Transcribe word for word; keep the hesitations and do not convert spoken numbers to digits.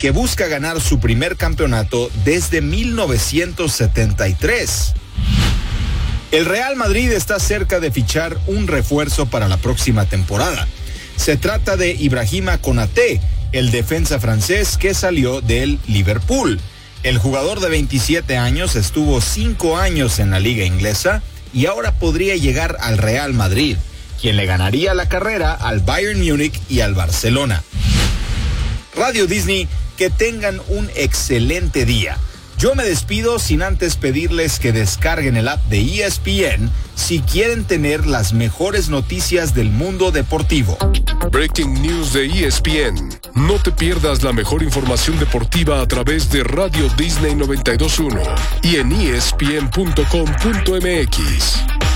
que busca ganar su primer campeonato desde mil novecientos setenta y tres. El Real Madrid está cerca de fichar un refuerzo para la próxima temporada. Se trata de Ibrahima Konaté, el defensa francés que salió del Liverpool. El jugador de veintisiete años estuvo cinco años en la liga inglesa y ahora podría llegar al Real Madrid, quien le ganaría la carrera al Bayern Múnich y al Barcelona. Radio Disney, que tengan un excelente día. Yo me despido sin antes pedirles que descarguen el app de E S P N si quieren tener las mejores noticias del mundo deportivo. Breaking News de E S P N. No te pierdas la mejor información deportiva a través de Radio Disney noventa y dos punto uno y en E S P N punto com punto M X.